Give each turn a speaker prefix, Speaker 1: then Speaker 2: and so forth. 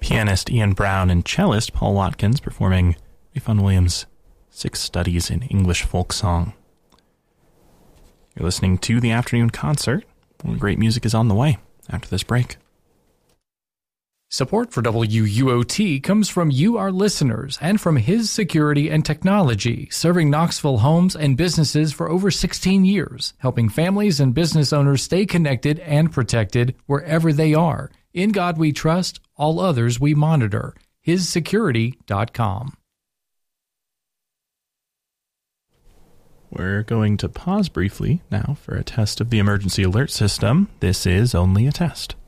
Speaker 1: Pianist Ian Brown and cellist Paul Watkins performing Rayfun Williams' 6 Studies in English Folk Song. You're listening to the afternoon concert. More great music is on the way after this break.
Speaker 2: Support for WUOT comes from you, our listeners, and from His Security and Technology, serving Knoxville homes and businesses for over 16 years, helping families and business owners stay connected and protected wherever they are. In God we trust, all others we monitor. HisSecurity.com.
Speaker 1: We're going to pause briefly now for a test of the emergency alert system. This is only a test.